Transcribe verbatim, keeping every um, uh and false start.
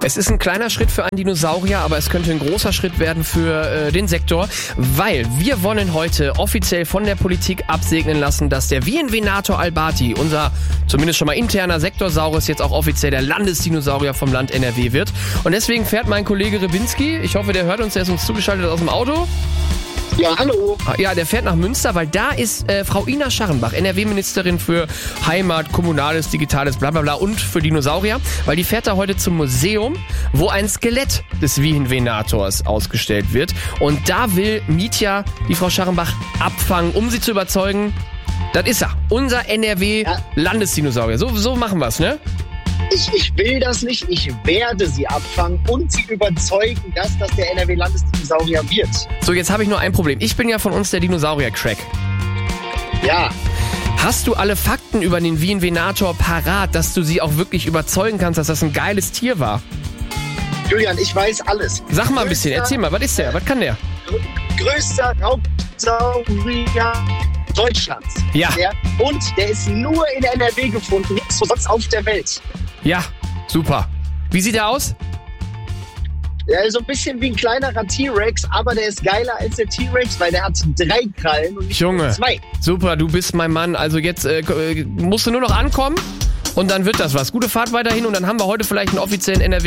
Es ist ein kleiner Schritt für einen Dinosaurier, aber es könnte ein großer Schritt werden für äh, den Sektor, weil wir wollen heute offiziell von der Politik absegnen lassen, dass der Wiehenvenator albati, unser zumindest schon mal interner Sektorsaurus, jetzt auch offiziell der Landesdinosaurier vom Land N R W wird. Und deswegen fährt mein Kollege Rybinski, ich hoffe, der hört uns, der ist uns zugeschaltet aus dem Auto. Ja, hallo. Ja, der fährt nach Münster, weil da ist äh, Frau Ina Scharrenbach, N R W-Ministerin für Heimat, Kommunales, Digitales, bla bla bla und für Dinosaurier, weil die fährt da heute zum Museum, wo ein Skelett des Wiehenvenators ausgestellt wird. Und da will Mietja die Frau Scharrenbach abfangen, um sie zu überzeugen, das ist er, unser N R W-Landesdinosaurier. So, so machen wir's, ne? Ich, ich will das nicht, ich werde sie abfangen und sie überzeugen, dass das der N R W-Landesdinosaurier wird. So, jetzt habe ich nur ein Problem. Ich bin ja von uns der Dinosaurier-Crack. Ja. Hast du alle Fakten über den Wiehenvenator parat, dass du sie auch wirklich überzeugen kannst, dass das ein geiles Tier war? Julian, ich weiß alles. Sag mal ein bisschen, erzähl mal, was ist der? Was kann der? Größter Raubsaurier Deutschlands. Ja. Der, und der ist nur in N R W gefunden, nichts sonst auf der Welt. Ja, super. Wie sieht er aus? Der ist so ein bisschen wie ein kleinerer T-Rex, aber der ist geiler als der T-Rex, weil der hat drei Krallen und nicht Junge, nur zwei. Super, du bist mein Mann. Also jetzt äh, musst du nur noch ankommen und dann wird das was. Gute Fahrt weiterhin und dann haben wir heute vielleicht einen offiziellen N R W